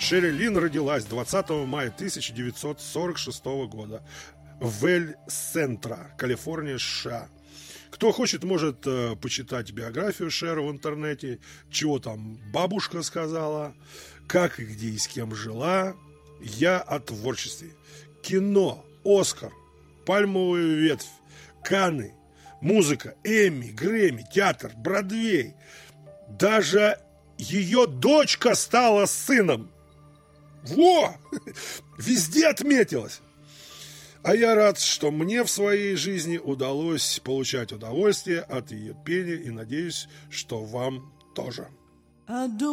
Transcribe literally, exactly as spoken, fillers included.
Шерри Лин родилась двадцатого мая тысяча девятьсот сорок шестого года в Эль-Сентро, Калифорния, США. Кто хочет, может э, почитать биографию Шер в интернете, чего там бабушка сказала, как и где и с кем жила. Я о творчестве. Кино, Оскар, Пальмовая ветвь, Канны, музыка, Эмми, Грэмми, театр, Бродвей. Даже ее дочка стала сыном. Во! Везде отметилась. А я рад, что мне в своей жизни удалось получать удовольствие от ее пения и надеюсь, что вам тоже.